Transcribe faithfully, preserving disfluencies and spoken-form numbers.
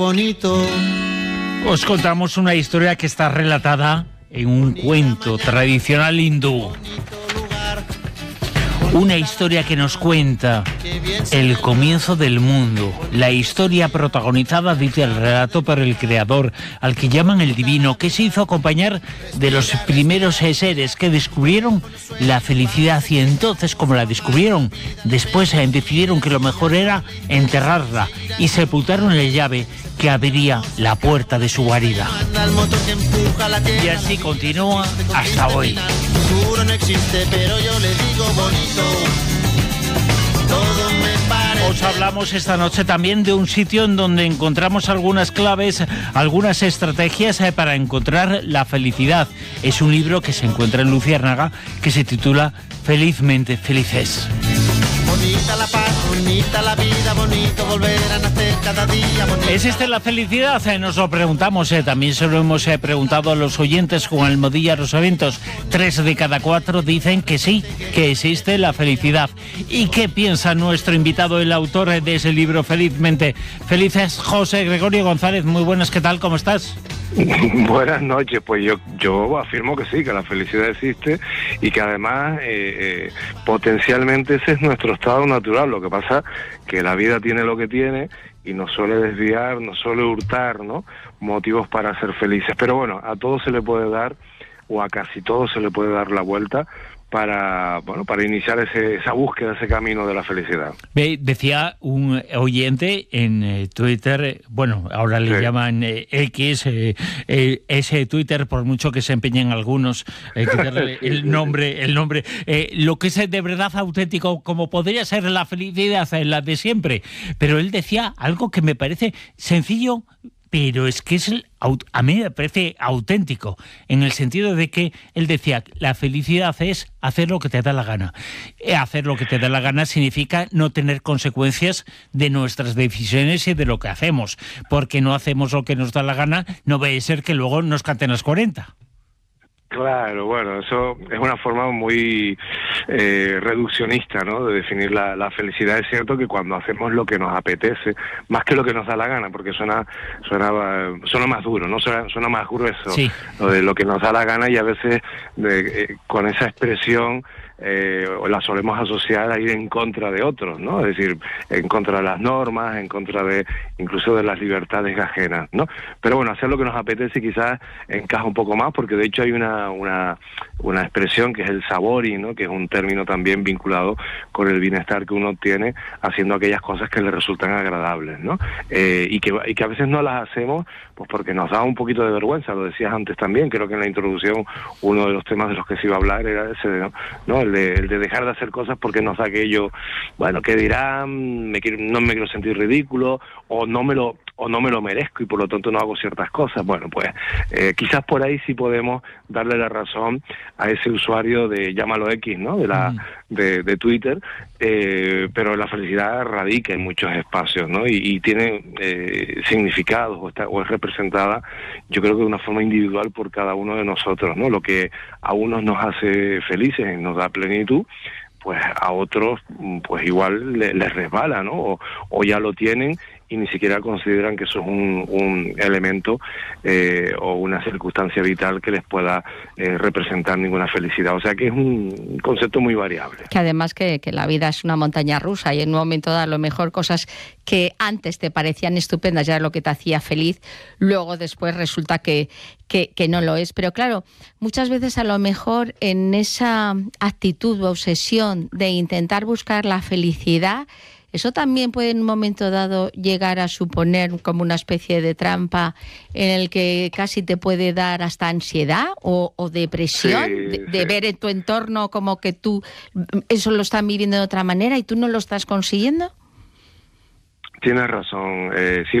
Bonito. Os contamos una historia que está relatada en un cuento tradicional hindú. Una historia que nos cuenta el comienzo del mundo. La historia protagonizada, dice el relato, por el creador, al que llaman el divino, que se hizo acompañar de los primeros seres que descubrieron la felicidad. Y entonces, como la descubrieron, después eh, decidieron que lo mejor era enterrarla y sepultaron la llave que abriría la puerta de su guarida. Y así continúa hasta hoy. Seguro no existe, pero yo le digo bonito. Todo me parece. Os hablamos esta noche también de un sitio en donde encontramos algunas claves, algunas estrategias eh, para encontrar la felicidad. Es un libro que se encuentra en Luciérnaga que se titula Felizmente Felices. Bonita la paz, bonita la vida, bonito volver a nacer cada día. Bonita. ¿Existe la felicidad? Eh, nos lo preguntamos, eh, también se lo hemos eh, preguntado a los oyentes con Almodilla Rosaventos. Tres de cada cuatro dicen que sí, que existe la felicidad. ¿Y qué piensa nuestro invitado, el autor eh, de ese libro, Felizmente Felices? José Gregorio González, muy buenas, ¿qué tal? ¿Cómo estás? Buenas noches, pues yo yo afirmo que sí, que la felicidad existe y que además eh, eh, potencialmente ese es nuestro estado natural. Lo que pasa que la vida tiene lo que tiene y nos suele desviar, nos suele hurtar, ¿no?, motivos para ser felices. Pero bueno, a todo se le puede dar, o a casi todo se le puede dar la vuelta para bueno para iniciar ese, esa búsqueda, ese camino de la felicidad. Decía un oyente en eh, Twitter, eh, bueno, ahora le sí. llaman eh, X, eh, eh, ese Twitter, por mucho que se empeñen algunos, eh, quitarle sí, el sí, nombre, sí. el nombre, eh, lo que es de verdad auténtico, como podría ser la felicidad, eh, la de siempre. Pero él decía algo que me parece sencillo, pero es que es el, a mí me parece auténtico, en el sentido de que él decía, la felicidad es hacer lo que te da la gana. Hacer lo que te da la gana significa no tener consecuencias de nuestras decisiones y de lo que hacemos, porque no hacemos lo que nos da la gana, no vaya a ser que luego nos canten las cuarenta. Claro, bueno, eso es una forma muy eh, reduccionista, ¿no?, de definir la, la felicidad. Es cierto que cuando hacemos lo que nos apetece, más que lo que nos da la gana, porque suena suena, suena más duro, ¿no? Suena, suena más grueso, sí. Lo de lo que nos da la gana, y a veces de, eh, con esa expresión eh, la solemos asociar a ir en contra de otros, ¿no? Es decir, en contra de las normas, en contra de incluso de las libertades ajenas, ¿no? Pero bueno, hacer lo que nos apetece quizás encaja un poco más, porque de hecho hay una una una expresión que es el sabori, ¿no?, que es un término también vinculado con el bienestar que uno tiene haciendo aquellas cosas que le resultan agradables, ¿no? Eh, y que y que a veces no las hacemos pues porque nos da un poquito de vergüenza. Lo decías antes también, creo que en la introducción uno de los temas de los que se iba a hablar era ese, ¿no? ¿no? El, de, el de dejar de hacer cosas porque nos da aquello, bueno, que dirán, me quiero, no me quiero sentir ridículo, o no me lo o no me lo merezco y por lo tanto no hago ciertas cosas. Bueno, pues eh, quizás por ahí sí podemos darle la razón a ese usuario de, llámalo X, ¿no?, de la de, de Twitter, eh, pero la felicidad radica en muchos espacios, ¿no?, y, y tiene eh, significados o, está, o es representada, yo creo que de una forma individual por cada uno de nosotros, ¿no? Lo que a unos nos hace felices, nos da plenitud, pues a otros pues igual les, les resbala, ¿no? O, o ya lo tienen y ni siquiera consideran que eso es un, un elemento eh, o una circunstancia vital que les pueda eh, representar ninguna felicidad. O sea que es un concepto muy variable. Que además que, que la vida es una montaña rusa y en un momento dado a lo mejor cosas que antes te parecían estupendas ya era lo que te hacía feliz, luego después resulta que, que, que no lo es. Pero claro, muchas veces a lo mejor en esa actitud o obsesión de intentar buscar la felicidad, eso también puede en un momento dado llegar a suponer como una especie de trampa en el que casi te puede dar hasta ansiedad o, o depresión, sí, de, de sí. ver en tu entorno como que tú eso lo están viviendo de otra manera y tú no lo estás consiguiendo. Tienes razón, eh, sí.